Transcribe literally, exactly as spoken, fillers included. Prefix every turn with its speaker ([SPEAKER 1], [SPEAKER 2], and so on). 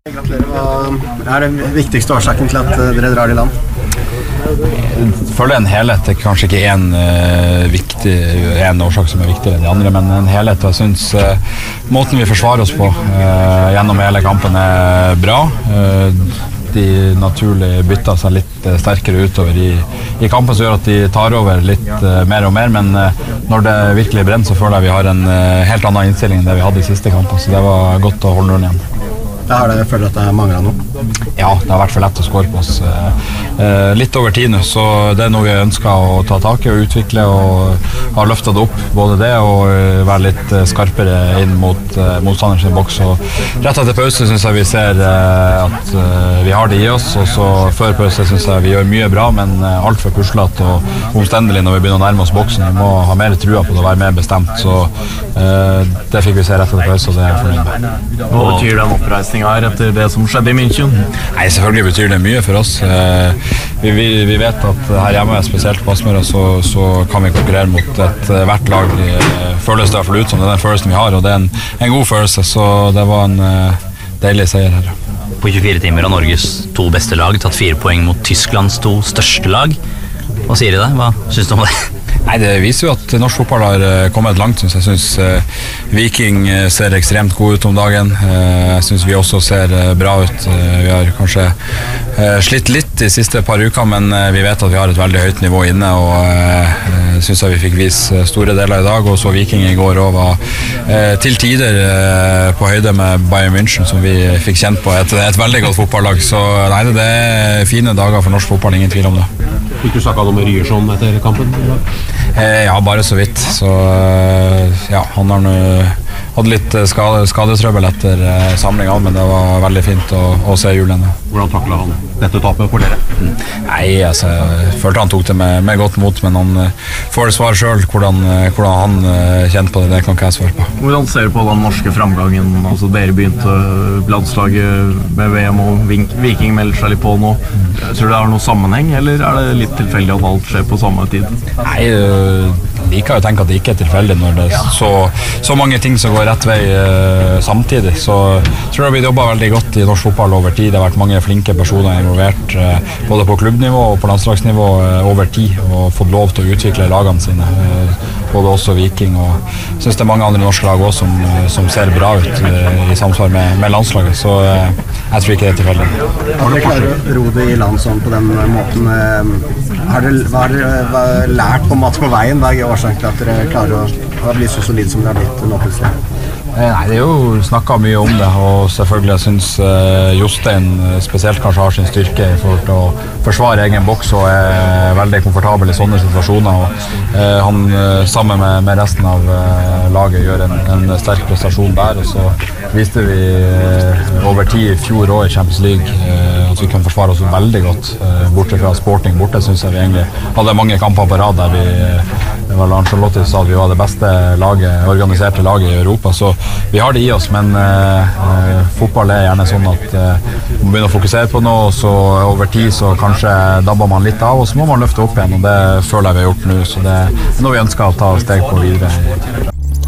[SPEAKER 1] Gratulerer. Hva er den viktigste årsaken til at dere drar i land?
[SPEAKER 2] Jeg føler en helhet er kanskje ikke en, uh, viktig, en årsak som er viktigere enn de andre, men en helhet. Jeg synes uh, måten vi forsvarer oss på uh, gjennom hele kampen er bra. Uh, de naturlig bytter seg litt uh, sterkere utover i, i kampen, som gjør at de tar over litt uh, mer og mer, men uh, når det virkelig brenner, så føler jeg vi har en uh, helt annen innstilling enn det vi hadde i siste kampen, så det var godt å holde nullen igjen.
[SPEAKER 1] Da har dere følt at det manglet noe?
[SPEAKER 2] Ja, det har vært for lett å score på oss. Eh, litt over tid nå, så det er noe vi ønsker å ta tak i og utvikle, og har løftet det opp, både det og være litt skarpere inn mot eh, motstanders boks. Og rett etter pause synes jeg vi ser eh, at eh, vi har det i oss, og så før pause synes jeg vi gjør mye bra, men eh, alt for puslete og omstendelig når vi begynner å nærme oss boksen. Vi må ha mer trua på det og være mer bestemt, så eh, det fikk vi se rett etter pause, og det er jeg fornøyd med.
[SPEAKER 3] Hva betyr den oppreisningen her etter det som skjedde i München?
[SPEAKER 2] Nei, selvfølgelig betyr det mye for oss. Vi, vi, vi vet at her hjemme, spesielt på Aspmyra, så, så kan vi konkurrere mot et hvert lag. Føles det i hvert fall ut som det er den følelsen vi har, og det er en, en god følelse, så det var en deilig seier her.
[SPEAKER 4] På tjuefire timer har Norges to beste lag tatt fire poeng mot Tysklands to største lag. Hva sier de det? Hva synes du om det?
[SPEAKER 2] Nei, det viser jo at norsk fotball har kommet langt, synes jeg. Jeg synes uh, Viking ser ekstremt god ut om dagen. Uh, jeg synes vi også ser uh, bra ut. Uh, vi har kanskje uh, slitt litt de siste par uker, men uh, vi vet at vi har et veldig høyt nivå inne, og uh, synes jeg vi fikk vise store deler i dag, og så Viking i går også var uh, til tider uh, på høyde med Bayern München, som vi fikk kjent på et, et veldig godt fotballag. Så nei, det er fine dager for norsk fotball, ingen tvil om det.
[SPEAKER 3] Fikk du snakket om Ryerson etter kampen?
[SPEAKER 2] Eh, ja, bare så vidt. Så ja, han har nå hadde litt skade, skadestrøbbel etter eh, samlinga, men det var veldig fint å, å se Julen.
[SPEAKER 3] Hvordan taklet han dette tapet for dere?
[SPEAKER 2] Mm. Nei, altså, jeg følte han tok det med, med godt mot, men han uh, får det svar selv hvordan, uh, hvordan han uh, kjente på det, det kan ikke jeg svare på.
[SPEAKER 3] Hvordan ser du på den norske framgangen? Altså, dere begynte landslaget med V M, og Viking melder seg litt på nå. Mm. Tror du det har noen sammenheng, eller er det litt tilfeldig at alt skjer på samme tid?
[SPEAKER 2] Nei, uh, liker jo å tenke at det ikke er tilfeldig når det er så, så mange ting som går rett vei uh, samtidig, så tror jeg vi jobber veldig godt i norsk fotball over tid. Det har vært mange flinke personer involvert uh, både på klubbnivå og på landslagsnivå uh, over tid, og fått lov til å utvikle lagene sine, uh, både også Viking, og jeg synes det er mange andre norske lag også som, uh, som ser bra ut uh, i samsvar med, med landslaget, så uh, jeg tror ikke det er tilfeldig.
[SPEAKER 1] Har dere klart å ro det i land sånn på den måten? Uh, har dere, hva har dere lært på mat på veien? Hva er årsaken til at dere klarer å, å bli så solid som dere har blitt nå plutselig?
[SPEAKER 2] Nei, det er jo snakket mye om det, og selvfølgelig jeg synes uh, Jostein spesielt kanskje har sin styrke i forhold til å forsvare egen boks og er veldig komfortabel i sånne situasjoner, og uh, han uh, sammen med, med resten av uh, laget gjør en, en sterk prestasjon der, og så viste vi uh, over tid i fjor år i Champions League uh, at vi kan forsvare oss veldig godt, uh, borte fra Sporting borte, synes jeg vi egentlig hadde mange kamper på rad der vi uh, det var Ancelotti sa at vi var det beste laget, organiserte laget i Europa, så vi har det i oss, men uh, fotball er gjerne sånn at uh, man må begynne å fokusere på noe, og så over tid så kanskje dabber man litt av, og så må man løfte opp igjen, og det føler jeg vi har gjort nå, så det er noe vi ønsker å ta steg på videre.